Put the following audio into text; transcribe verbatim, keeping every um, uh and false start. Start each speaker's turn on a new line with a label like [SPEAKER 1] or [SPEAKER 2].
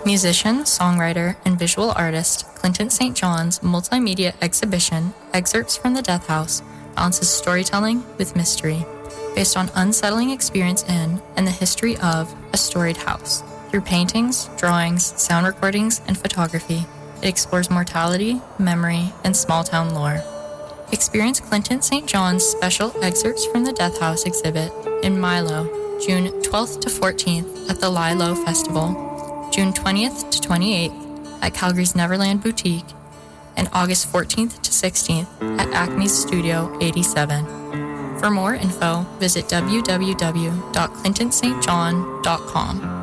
[SPEAKER 1] Musician, songwriter, and visual artist Clinton Saint John's multimedia exhibition, Excerpts from the Death House, balances storytelling with mystery, based on unsettling experience in and the history of a storied house. Through paintings, drawings, sound recordings, and photography, it explores mortality, memory, and small-town lore. Experience Clinton Saint John's special Excerpts from the Death House exhibit in Milo, June twelfth to fourteenth at the Lilo Festival, June twentieth to twenty-eighth at Calgary's Neverland Boutique, and August fourteenth to sixteenth at Acme's Studio eighty-seven. For more info, visit w w w dot clinton st john dot com.